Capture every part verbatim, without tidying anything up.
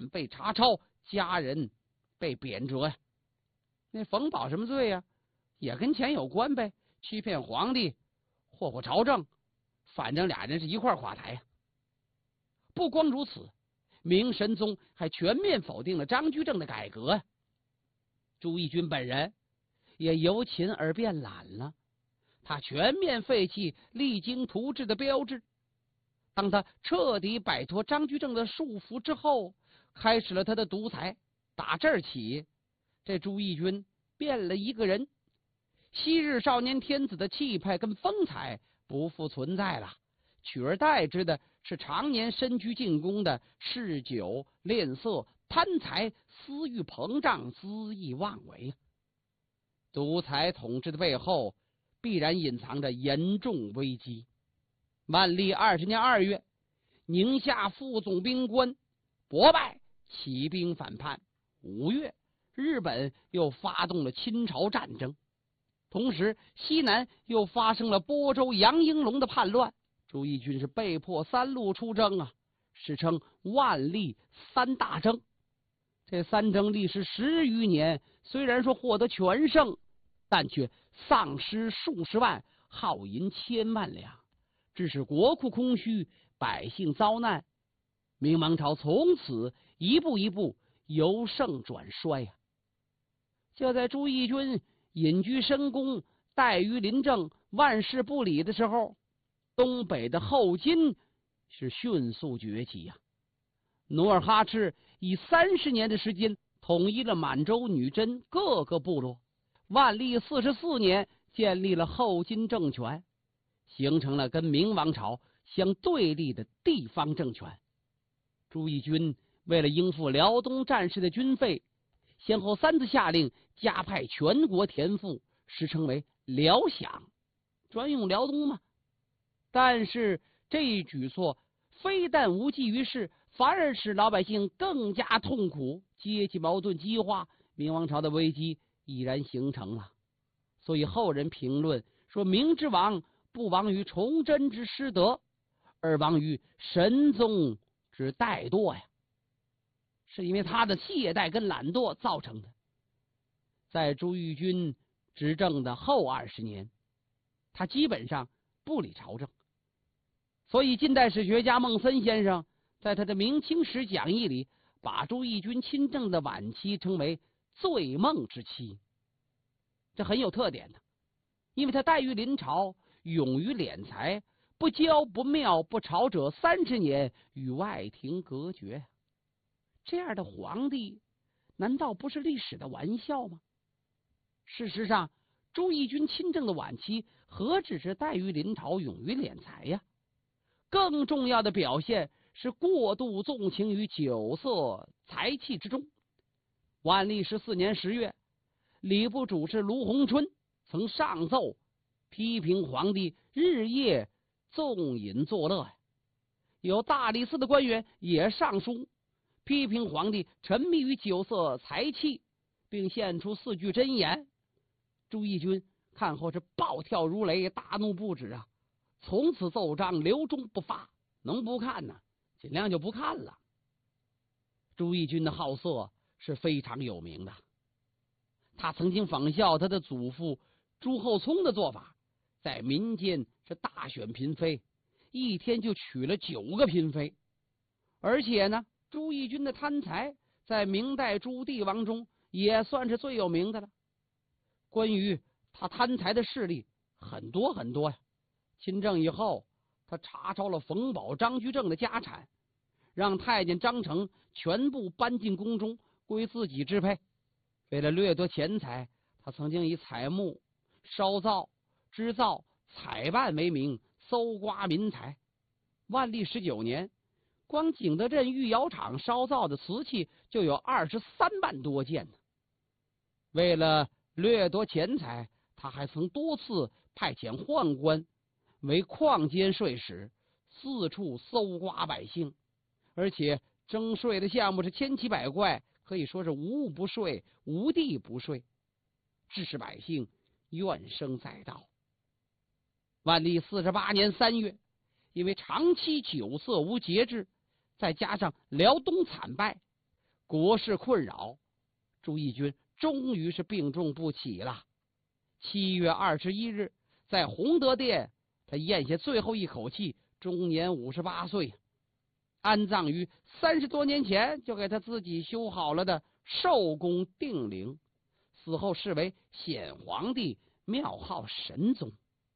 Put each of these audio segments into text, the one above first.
案被查抄，家人被贬谪呀。那冯保什么罪呀？也跟钱有关呗，欺骗皇帝，祸祸朝政，反正俩人是一块垮台呀。不光如此，明神宗还全面否定了张居正的改革呀。朱翊钧本人也由勤而变懒了，他全面废弃励精图治的标志。当他彻底摆脱张居正的束缚之后，开始了他的独裁。打这儿起，这朱翊钧变了一个人，昔日少年天子的气派跟风采不复存在了，取而代之的是常年身居进宫的嗜酒恋色、贪财、私欲膨胀、恣意妄为。独裁统治的背后必然隐藏着严重危机。万历二十年二月，宁夏副总兵官博拜起兵反叛。五月，日本又发动了侵朝战争，同时西南又发生了播州杨英龙的叛乱。朱翊钧是被迫三路出征啊，史称万历三大征。这三征历时十余年，虽然说获得全胜，但却丧失数十万，耗银千万两，致使国库空虚，百姓遭难。明王朝从此一步一步由盛转衰呀、啊。就在朱翊钧隐居深宫，怠于临政，万事不理的时候，东北的后金是迅速崛起呀、啊。努尔哈赤以三十年的时间统一了满洲、女真各个部落。万历四十四年建立了后金政权，形成了跟明王朝相对立的地方政权。朱翊钧为了应付辽东战事的军费，先后三次下令加派全国田赋，时称为辽饷，专用辽东嘛。但是这一举措非但无济于事，反而使老百姓更加痛苦，阶级矛盾激化，明王朝的危机已然形成了。所以后人评论说，明之亡不亡于崇祯之失德，而亡于神宗之怠惰呀，是因为他的懈怠跟懒惰造成的。在朱翊钧执政的后二十年，他基本上不理朝政。所以近代史学家孟森先生在他的明清史讲义里，把朱翊钧亲政的晚期称为醉梦之期。这很有特点的，因为他怠于临朝，勇于敛财，不骄不妙不朝者三十年，与外廷隔绝。这样的皇帝难道不是历史的玩笑吗？事实上，朱翊钧亲政的晚期何止是怠于临朝、勇于敛财呀？更重要的表现是过度纵情于酒色财气之中。万历十四年十月，礼部主事卢鸿春曾上奏批评皇帝日夜纵饮作乐。有大理寺的官员也上书批评皇帝沉迷于酒色财气，并献出四句真言。朱翊钧看后是暴跳如雷，大怒不止啊！从此奏章留中不发，能不看呢？尽量就不看了。朱翊钧的好色是非常有名的，他曾经仿效他的祖父朱厚熜的做法，在民间是大选嫔妃，一天就娶了九个嫔妃。而且呢，朱翊钧的贪财在明代诸帝王中也算是最有名的了。关于他贪财的事例很多很多呀。亲政以后，他查抄了冯保、张居正的家产，让太监张成全部搬进宫中，归自己支配。为了掠夺钱财，他曾经以采木、烧造、织造、采办为名，搜刮民财。万历十九年，光景德镇御窑厂烧造的瓷器就有二十三万多件呢。为了掠夺钱财，他还曾多次派遣宦官为矿监税使，四处搜刮百姓，而且征税的项目是千奇百怪，可以说是无物不税，无地不税，致使百姓怨声载道。万历四十八年三月，因为长期酒色无节制，再加上辽东惨败， 国事困扰，朱翊钧终于是病重不起了。七月二十一日，在洪德殿，他咽下最后一口气，终年五十八岁，安葬于三十多年前就给他自己修好了的寿宫定陵，死后视为显皇帝，庙号神宗。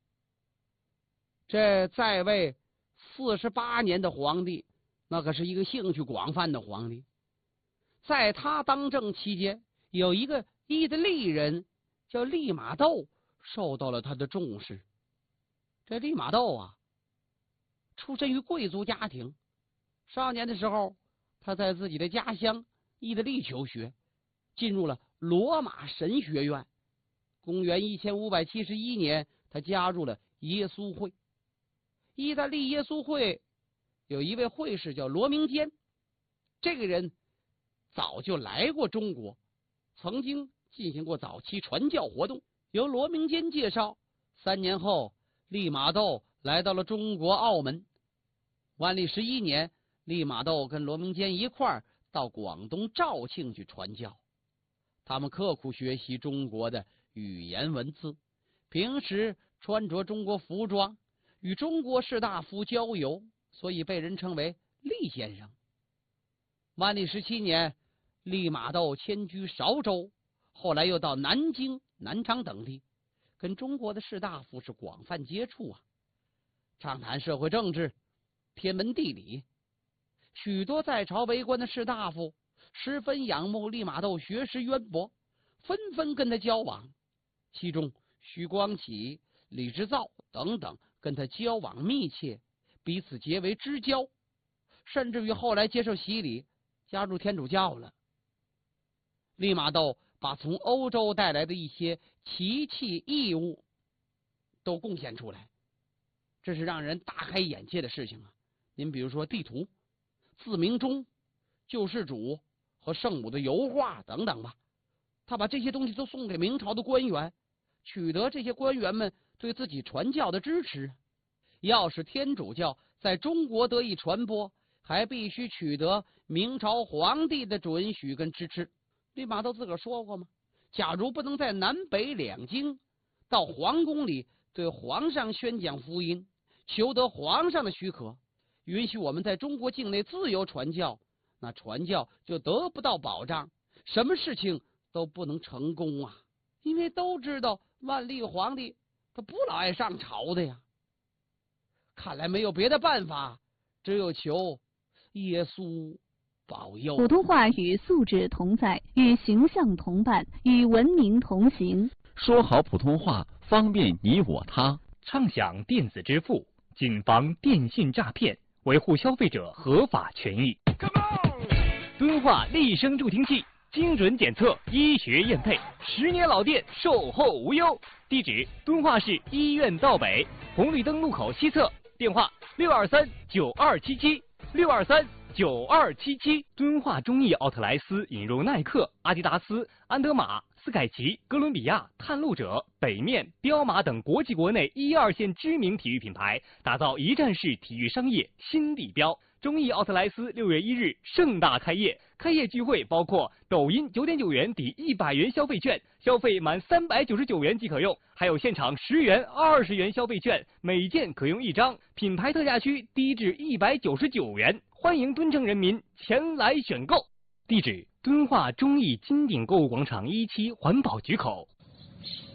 这在位四十八年的皇帝，那可是一个兴趣广泛的皇帝。在他当政期间，有一个意大利人叫利玛窦，受到了他的重视。这利玛窦啊，出身于贵族家庭，少年的时候，他在自己的家乡意大利求学，进入了罗马神学院。公元一千五百七十一年，他加入了耶稣会。意大利耶稣会有一位会士叫罗明坚，这个人早就来过中国，曾经进行过早期传教活动。由罗明坚介绍，三年后，利玛窦来到了中国澳门。万历十一年，利玛窦跟罗明坚一块儿到广东肇庆去传教。他们刻苦学习中国的语言文字，平时穿着中国服装，与中国士大夫交游，所以被人称为利先生。万历十七年，利玛窦迁居韶州，后来又到南京、南昌等地，跟中国的士大夫是广泛接触啊，畅谈社会政治、天文地理。许多在朝为官的士大夫十分仰慕利玛窦学识渊博，纷纷跟他交往。其中徐光启、李之造等等跟他交往密切，彼此结为知交，甚至于后来接受洗礼，加入天主教了。利玛窦把从欧洲带来的一些奇器异物都贡献出来，这是让人大开眼界的事情啊！您比如说地图、自鸣钟、救世主和圣母的油画等等吧，他把这些东西都送给明朝的官员，取得这些官员们对自己传教的支持。要是天主教在中国得以传播，还必须取得明朝皇帝的准许跟支持。利玛窦自个儿说过吗？假如不能在南北两京到皇宫里对皇上宣讲福音，求得皇上的许可，允许我们在中国境内自由传教，那传教就得不到保障，什么事情都不能成功啊！因为都知道万历皇帝他不老爱上朝的呀。看来没有别的办法，只有求耶稣保佑。 普通话与素质同在，与形象同伴，与文明同行。 说好普通话，方便你我他。 畅享电子支付，谨防电信诈骗，维护消费者合法权益。敦化立声助听器，精准检测，医学验配，十年老店，售后无忧。地址：敦化市医院道北红绿灯路口西侧。电话：六二三九二七七六二三九二七七。敦化中意奥特莱斯引入耐克、阿迪达斯、安德玛、斯凯奇、哥伦比亚、探路者、北面、彪马等国际国内一二线知名体育品牌，打造一站式体育商业新地标。中意奥特莱斯六月一日盛大开业，开业聚会包括抖音九点九元抵一百元消费券，消费满三百九十九元即可用，还有现场十元、二十元消费券，每件可用一张，品牌特价区低至一百九十九元，欢迎敦城人民前来选购。地址：敦化中意金鼎购物广场一期环保局口。